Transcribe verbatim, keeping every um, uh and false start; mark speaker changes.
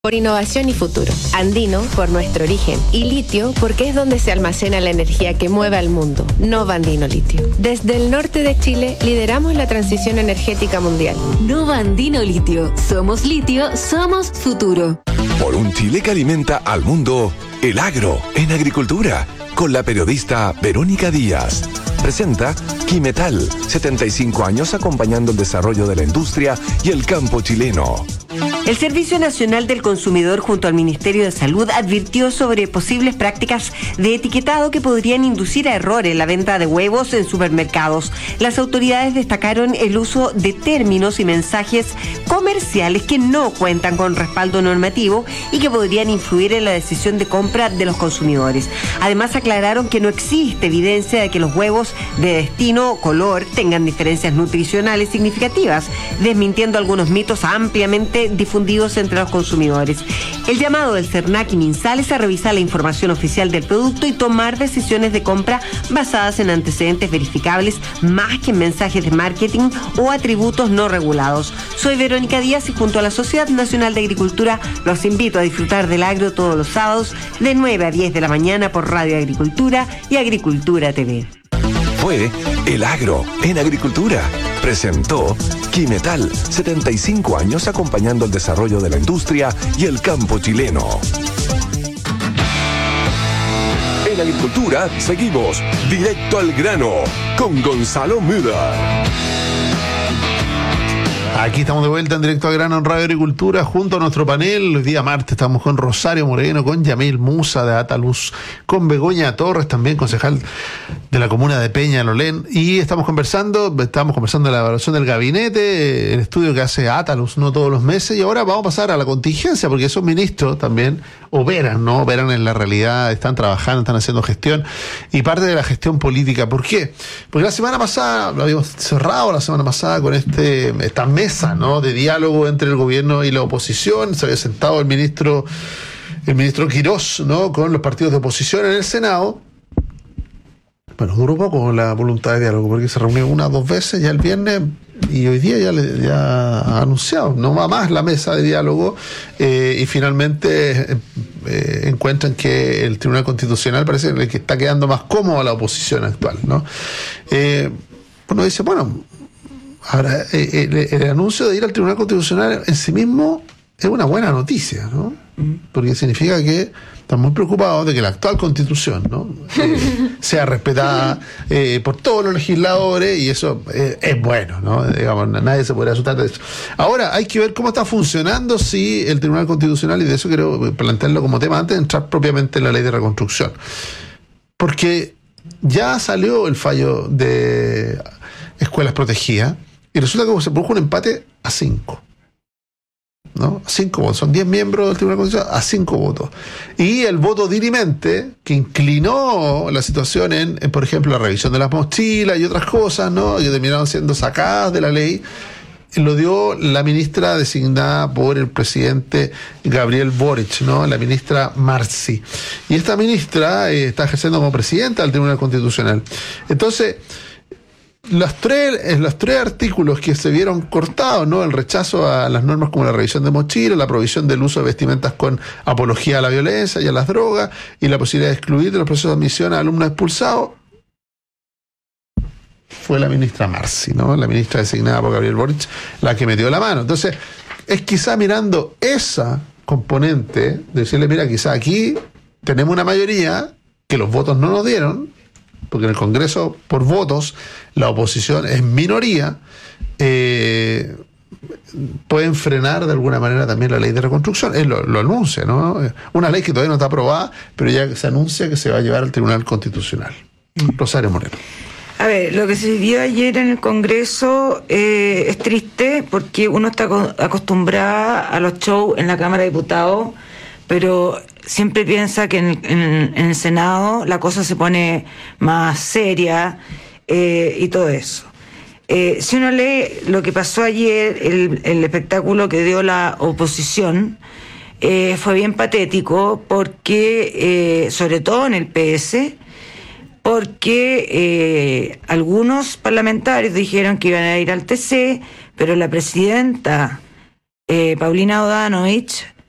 Speaker 1: Por innovación y futuro. Andino, por nuestro origen. Y litio, porque es donde se almacena la energía que mueve al mundo. Nova Andino Litio. Desde el norte de Chile, lideramos la transición energética mundial.
Speaker 2: Nova Andino Litio. Somos litio, somos futuro.
Speaker 3: Por un Chile que alimenta al mundo, el agro en agricultura. Con la periodista Verónica Díaz. Presenta Quimetal, setenta y cinco años acompañando el desarrollo de la industria y el campo chileno.
Speaker 4: El Servicio Nacional del Consumidor junto al Ministerio de Salud advirtió sobre posibles prácticas de etiquetado que podrían inducir a error en la venta de huevos en supermercados. Las autoridades destacaron el uso de términos y mensajes comerciales que no cuentan con respaldo normativo y que podrían influir en la decisión de compra de los consumidores. Además, aclararon que no existe evidencia de que los huevos de destino o color tengan diferencias nutricionales significativas, desmintiendo algunos mitos ampliamente difundidos entre los consumidores. El llamado del CERNAC y MinSal es a revisar la información oficial del producto y tomar decisiones de compra basadas en antecedentes verificables más que en mensajes de marketing o atributos no regulados. Soy Verónica Díaz y junto a la Sociedad Nacional de Agricultura los invito a disfrutar del agro todos los sábados de nueve a diez de la mañana por Radio Agricultura y Agricultura T V.
Speaker 3: Fue El Agro en Agricultura. Presentó Quimetal, setenta y cinco años acompañando el desarrollo de la industria y el campo chileno. En Agricultura seguimos directo al grano con Gonzalo Müller.
Speaker 5: Aquí estamos de vuelta en Directo al Grano en Radio Agricultura junto a nuestro panel. Hoy día martes estamos con Rosario Moreno, con Yamil Musa de Ataluz, con Begoña Torres, también concejal de la comuna de Peña Lolén, y estamos conversando, estamos conversando de la evaluación del gabinete, el estudio que hace Ataluz, no todos los meses, y ahora vamos a pasar a la contingencia, porque esos ministros también operan, ¿no? Operan en la realidad, están trabajando, están haciendo gestión, y parte de la gestión política. ¿Por qué? Porque la semana pasada, lo habíamos cerrado la semana pasada con este esta mesa, ¿no? De diálogo entre el gobierno y la oposición. Se había sentado el ministro, el ministro Quirós, ¿no? Con los partidos de oposición en el Senado. Bueno, duró poco la voluntad de diálogo, porque se reunió una o dos veces ya el viernes, y hoy día ya, le, ya ha anunciado, no va más la mesa de diálogo, eh, y finalmente eh, encuentran que el Tribunal Constitucional parece que está quedando más cómodo a la oposición actual, ¿no? Eh, uno dice, bueno, ahora eh, el, el anuncio de ir al Tribunal Constitucional en sí mismo es una buena noticia, ¿no? Porque significa que están muy preocupados de que la actual Constitución, ¿no? eh, sea respetada eh, por todos los legisladores, y eso eh, es bueno, ¿no? Digamos, nadie se podría asustar de eso. Ahora, hay que ver cómo está funcionando si el Tribunal Constitucional, y de eso quiero plantearlo como tema antes de entrar propiamente en la ley de reconstrucción. Porque ya salió el fallo de escuelas protegidas, y resulta que se produjo un empate a cinco. ¿No? Cinco votos, son diez miembros del Tribunal Constitucional a cinco votos. Y el voto dirimente, que inclinó la situación en, en, por ejemplo, la revisión de las mochilas y otras cosas, ¿no? Que terminaron siendo sacadas de la ley, lo dio la ministra designada por el presidente Gabriel Boric, ¿no? La ministra Marci. Y esta ministra eh, está ejerciendo como presidenta del Tribunal Constitucional. Entonces, Los tres, los tres artículos que se vieron cortados, ¿no? El rechazo a las normas como la revisión de mochilas, la prohibición del uso de vestimentas con apología a la violencia y a las drogas, y la posibilidad de excluir de los procesos de admisión a alumnos expulsados, fue la ministra Marci, ¿no? La ministra designada por Gabriel Boric, la que metió la mano. Entonces, es quizá mirando esa componente, de decirle, mira, quizá aquí tenemos una mayoría que los votos no nos dieron, porque en el Congreso, por votos, la oposición es minoría, eh, pueden frenar de alguna manera también la ley de reconstrucción. Él lo, lo anuncia, ¿no? Una ley que todavía no está aprobada, pero ya se anuncia que se va a llevar al Tribunal Constitucional. Mm. Rosario Moreno.
Speaker 6: A ver, lo que se vivió ayer en el Congreso eh, es triste, porque uno está acostumbrado a los shows en la Cámara de Diputados, pero siempre piensa que en el, en, en el Senado la cosa se pone más seria eh, y todo eso. Eh, si uno lee lo que pasó ayer, el, el espectáculo que dio la oposición, eh, fue bien patético, porque, eh, sobre todo en el P S, porque eh, algunos parlamentarios dijeron que iban a ir al T C, pero la presidenta eh, Paulina Bodanovich